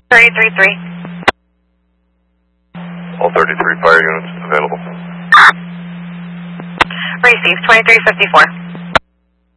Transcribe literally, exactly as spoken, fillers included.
thirty-three three. All thirty-three fire units available. Received, twenty-three fifty-four.